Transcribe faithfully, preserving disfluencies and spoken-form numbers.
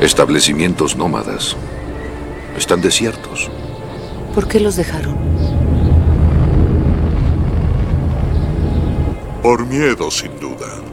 Establecimientos nómadas. Están desiertos. ¿Por qué los dejaron? Por miedo, sin duda.